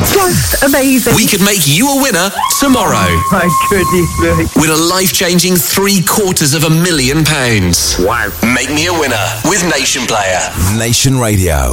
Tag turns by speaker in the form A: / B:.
A: Just amazing.
B: We could make you a winner tomorrow.
A: Oh, my goodness me.
B: Win a life-changing £750,000.
A: Wow.
B: Make me a winner with Nation Player.
C: Nation Radio.